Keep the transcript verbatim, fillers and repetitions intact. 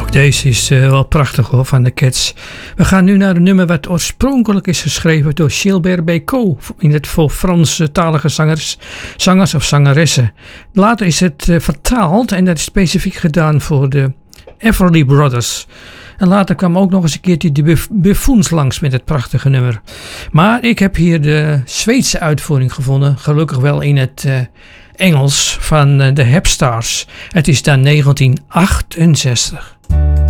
Ook deze is uh, wel prachtig hoor, van de Cats. We gaan nu naar een nummer wat oorspronkelijk is geschreven door Gilbert Bécaud. In het voor Franstalige zangers, zangers of zangeressen. Later is het uh, vertaald en dat is specifiek gedaan voor de Everly Brothers. En later kwam ook nog eens een keertje de Buffoons langs met het prachtige nummer. Maar ik heb hier de Zweedse uitvoering gevonden. Gelukkig wel in het uh, Engels van uh, de Hepstars. Het is dan negentien achtenzestig.